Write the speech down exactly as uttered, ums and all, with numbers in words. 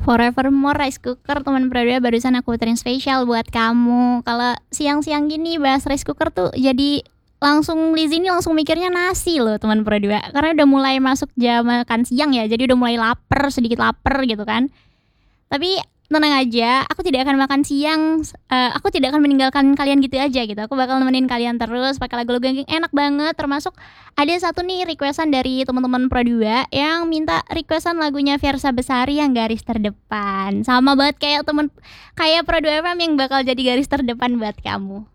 Forevermore Rice Cooker teman Pro dua barusan aku puterin spesial buat kamu. Kalau siang-siang gini bahas rice cooker tuh jadi langsung Lizzy ini langsung mikirnya nasi loh teman Pro dua. Karena udah mulai masuk jam makan siang ya, jadi udah mulai lapar, sedikit lapar gitu kan. Tapi tenang aja, aku tidak akan makan siang, uh, aku tidak akan meninggalkan kalian gitu aja gitu. Aku bakal nemenin kalian terus pakai lagu-lagu yang enak banget. Termasuk ada satu nih requestan dari teman-teman Pro dua yang minta requestan lagunya Fiersa Besari yang Garis Terdepan. Sama banget kayak temen kayak Pro dua F M yang bakal jadi garis terdepan buat kamu.